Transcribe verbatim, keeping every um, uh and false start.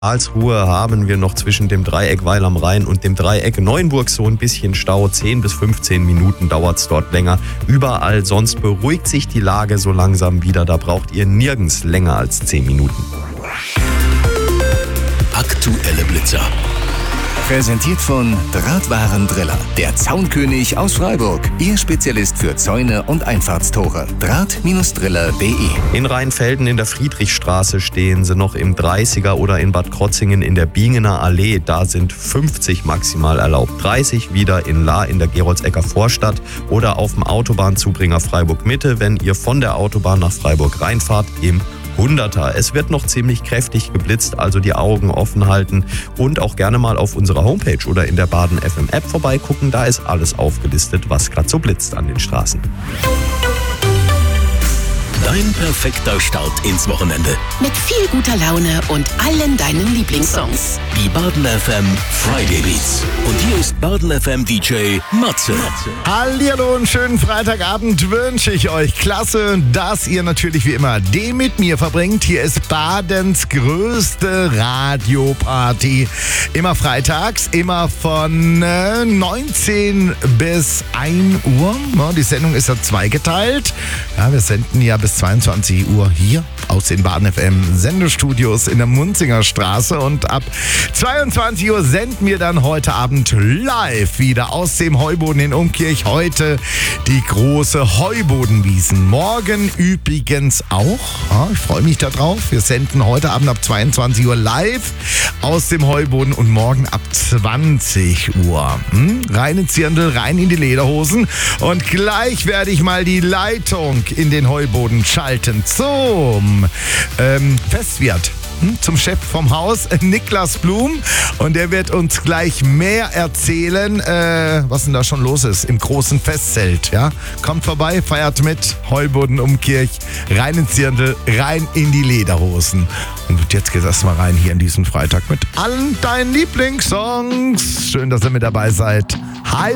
Karlsruhe haben wir noch zwischen dem Dreieck Weil am Rhein und dem Dreieck Neuenburg so ein bisschen Stau. zehn bis fünfzehn Minuten dauert es dort länger. Überall sonst beruhigt sich die Lage so langsam wieder. Da braucht ihr nirgends länger als zehn Minuten. Aktuelle Blitzer. Präsentiert von Drahtwarendriller, der Zaunkönig aus Freiburg. Ihr Spezialist für Zäune und Einfahrtstore. Draht-Driller punkt de. In Rheinfelden in der Friedrichstraße stehen sie noch im dreißiger oder in Bad Krotzingen in der Bingener Allee. Da sind fünfzig maximal erlaubt. dreißig wieder in Lahr in der Geroldsecker Vorstadt oder auf dem Autobahnzubringer Freiburg Mitte, wenn ihr von der Autobahn nach Freiburg reinfahrt, im Hunderter. Es wird noch ziemlich kräftig geblitzt, also die Augen offen halten und auch gerne mal auf unserer Homepage oder in der Baden F M App vorbeigucken. Da ist alles aufgelistet, was gerade so blitzt an den Straßen. Dein perfekter Start ins Wochenende. Mit viel guter Laune und allen deinen Lieblingssongs. Die Baden F M Friday Beats. Und hier ist Baden F M D J Matze. Hallihallo und schönen Freitagabend wünsche ich euch. Klasse, dass ihr natürlich wie immer den mit mir verbringt. Hier ist Badens größte Radioparty. Immer freitags, immer von äh, neunzehn bis ein Uhr. Ja, die Sendung ist ja zweigeteilt. Ja, wir senden ja bis zweiundzwanzig Uhr hier aus den Baden F M Sendestudios in der Munzinger Straße und ab zweiundzwanzig Uhr senden wir dann heute Abend live wieder aus dem Heuboden in Umkirch. Heute die große Heubodenwiesen. Morgen übrigens auch. Ja, ich freue mich darauf. Wir senden heute Abend ab zweiundzwanzig Uhr live aus dem Heuboden und morgen ab zwanzig Uhr. Hm? Rein ins Zirndl, rein in die Lederhosen und gleich werde ich mal die Leitung in den Heuboden schalten zum ähm, Festwirt, hm, zum Chef vom Haus, Niklas Blum. Und der wird uns gleich mehr erzählen, äh, was denn da schon los ist im großen Festzelt. Ja? Kommt vorbei, feiert mit, Heuboden Umkirch, rein ins Zirndl, rein in die Lederhosen. Und jetzt geht das mal rein hier in diesen Freitag mit allen deinen Lieblingssongs. Schön, dass ihr mit dabei seid. Hi.